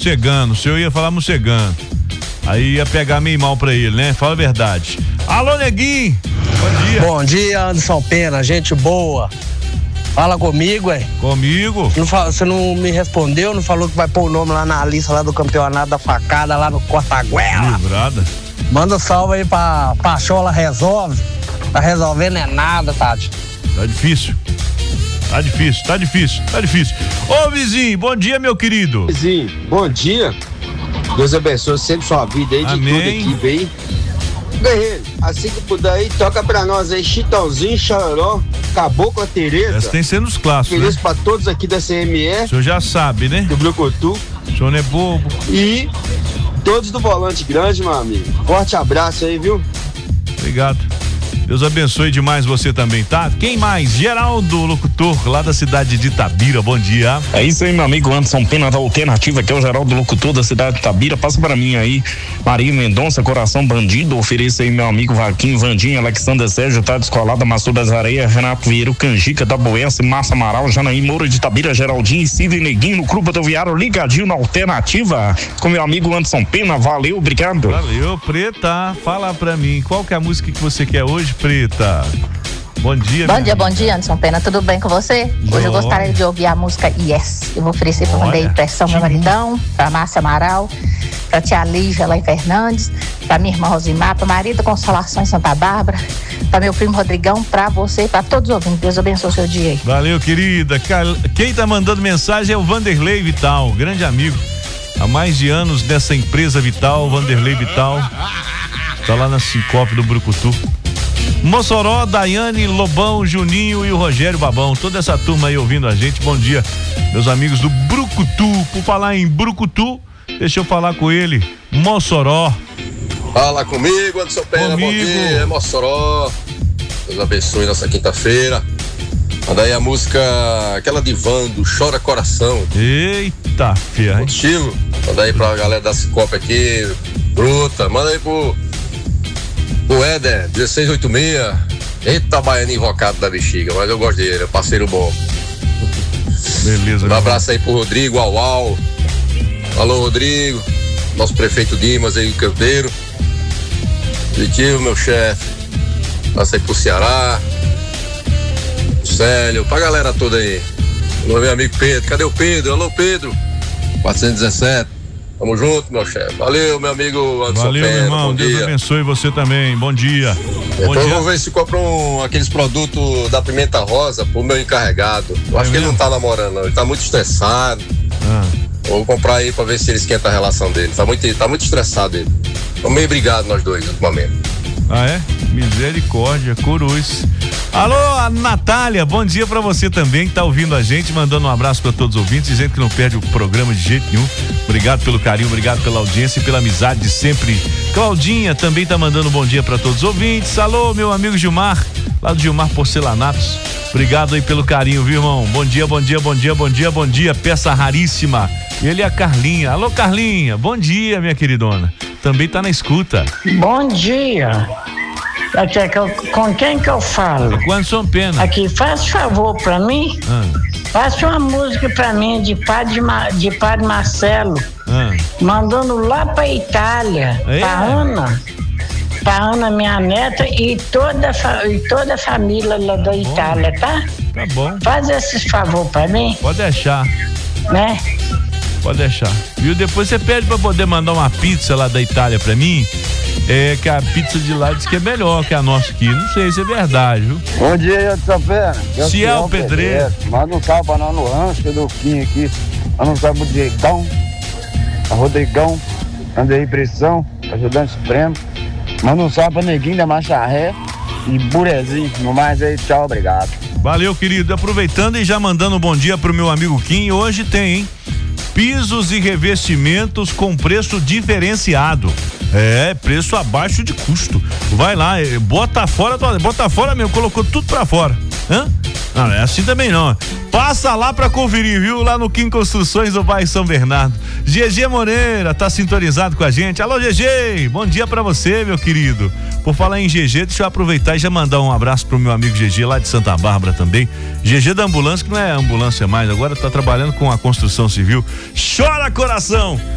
mocegando. O senhor ia falar mocegando. Aí ia pegar meio mal pra ele, né? Fala a verdade. Alô, Neguinho. Bom dia. Bom dia, Anderson Pena. Gente boa. Fala comigo, Comigo? Você não me respondeu, não falou que vai pôr o nome lá na lista lá do campeonato da facada lá no Cortaguela. Livrada. Manda salve aí pra Pachola Resolve. Tá resolvendo é nada, Tati. Tá difícil. Ô, vizinho, bom dia, meu querido. Vizinho, bom dia. Deus abençoe sempre sua vida aí, Amém. de toda a equipe aí. Guerreiro, assim que puder aí, toca pra nós aí, Chitãozinho, Chororó, Cabocla Tereza. Essa tem sendo os clássicos, Feliz né? pra todos aqui da CME. O senhor já sabe, né? Do Brucutu. O senhor não é bobo. E todos do Volante Grande, meu amigo. Forte abraço aí, viu? Obrigado. Deus abençoe demais você também, tá? Quem mais? Geraldo, locutor, lá da cidade de Itabira, bom dia. É isso aí, meu amigo Anderson Pena da Alternativa, que é o Geraldo, locutor da cidade de Itabira. Passa pra mim aí, Maria Mendonça, Coração Bandido. Ofereça aí meu amigo Vaquinho, Vandinho, Alexander Sérgio, Tá Descolada, Mastur das Areias, Renato Vieira, Canjica da Boense, Massa Amaral, Janaí Moura de Itabira, Geraldinho e Cid Neguinho no Clube Rodoviário, ligadinho na Alternativa, com meu amigo Anderson Pena. Valeu, obrigado. Valeu, Preta. Fala pra mim, qual que é a música que você quer hoje, Preta? Bom dia, Bom dia, Anderson Pena. Tudo bem com você? Hoje eu gostaria de ouvir a música Yes. Eu vou oferecer pra Vandeir Pressão, meu maridão, pra Márcia Amaral, pra tia Lígia lá em Fernandes, pra minha irmã Rosimar, pra Maria da Consolação em Santa Bárbara, pra meu primo Rodrigão, pra você, pra todos os ouvintes. Deus abençoe o seu dia aí. Valeu, querida. Quem tá mandando mensagem é o Vanderlei Vital, grande amigo. Há mais de anos dessa empresa Vital, Vanderlei Vital. Tá lá na Sincope do Brucutu. Mossoró, Daiane, Lobão, Juninho e o Rogério Babão, toda essa turma aí ouvindo a gente. Bom dia, meus amigos do Brucutu. Por falar em Brucutu, deixa eu falar com ele, Mossoró. Fala comigo, Anderson Pena, bom dia, Mossoró. Deus abençoe nossa quinta-feira. Manda aí a música, aquela de Vando, Chora Coração. Eita, fia. Estilo. Manda aí pra galera da Cicope aqui, bruta. Manda aí pro Éder, 1686. Eita, baiano invocado da bexiga, mas eu gosto dele, é parceiro bom. Beleza. Um abraço aí pro Rodrigo, Au. Alô, Rodrigo. Nosso prefeito Dimas aí, o Canteiro. Positivo, meu chefe. Passa aí pro Ceará. Célio, pra galera toda aí. Meu amigo Pedro, cadê o Pedro? Alô, Pedro. 417. Tamo junto, meu chefe. Valeu, meu amigo Anderson Valeu, Pena, meu irmão. bom Deus dia. abençoe você também. Bom dia. Depois eu vou ver se compram aqueles produtos da Pimenta Rosa pro meu encarregado. Eu acho que ele não tá namorando, não. Ele tá muito estressado. Vou comprar aí pra ver se ele esquenta a relação dele. Tá muito estressado ele. Tô meio brigado nós dois ultimamente. Ah, é? Misericórdia, Coruz. Alô, a Natália, bom dia pra você também que tá ouvindo a gente, mandando um abraço pra todos os ouvintes, dizendo que não perde o programa de jeito nenhum. Obrigado pelo carinho, obrigado pela audiência e pela amizade de sempre. Claudinha também tá mandando um bom dia pra todos os ouvintes. Alô, meu amigo Gilmar, lá do Gilmar Porcelanatos. Obrigado aí pelo carinho, viu, irmão? Bom dia, peça raríssima. E ele é a Carlinha. Alô, Carlinha, bom dia, minha queridona. Também tá na escuta. Bom dia. Com quem que eu falo? Com Anderson Pena. Aqui, faz favor pra mim. Faça uma música pra mim de Padre Marcelo. Mandando lá pra Itália. Pra Ana, minha neta, e toda a família lá da Itália, tá? Tá bom. Faz esse favor pra mim. Pode deixar. Né? Pode deixar. Viu? Depois você pede pra poder mandar uma pizza lá da Itália pra mim. Que a pizza de lá diz que é melhor que a nossa aqui. Não sei se é verdade, viu? Bom dia, Anderson Pena. Se é o pedreiro. Manda um salve pra nós no rancho, que é do Quinho aqui. Manda um salve pro Diegão, a Rodrigão, Andrei Pressão, ajudante supremo. Manda um salve pra Neguinho da Macharré e Burezinho. No mais aí, tchau, obrigado. Valeu, querido. Aproveitando e já mandando um bom dia pro meu amigo Kim. Hoje tem, hein? Pisos e revestimentos com preço diferenciado. Preço abaixo de custo. Vai lá, bota fora mesmo, colocou tudo pra fora. Não é assim também não. Passa lá pra conferir, viu? Lá no Kim Construções do bairro São Bernardo. GG Moreira tá sintonizado com a gente. Alô, GG, bom dia pra você, meu querido. Por falar em GG, deixa eu aproveitar e já mandar um abraço pro meu amigo GG lá de Santa Bárbara também. GG da ambulância, que não é ambulância mais, agora tá trabalhando com a construção civil. Chora, coração!